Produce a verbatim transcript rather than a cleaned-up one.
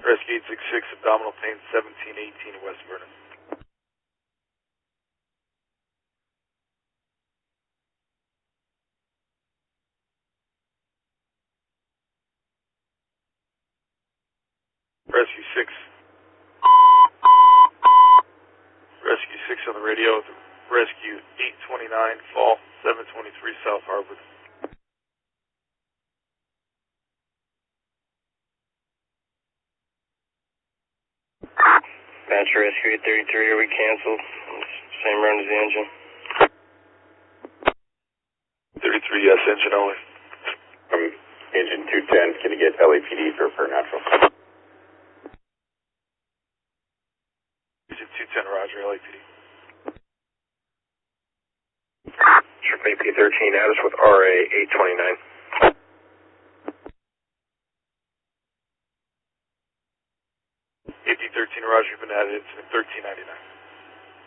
Rescue eight six six, abdominal pain, seventeen eighteen, West Vernon. Rescue six. Rescue six on the radio with Rescue eight twenty-nine, fall, seven twenty-three, South Harvard. Match Rescue eight thirty-three, are we canceled? Same run as the engine. thirty-three, yes, engine only. From engine two ten, can you get L A P D for per natural? Engine two ten, roger, L A P D. Trip A P thirteen, add us with R A eight twenty-nine. A P thirteen, roger, you've been added, incident thirteen ninety-nine.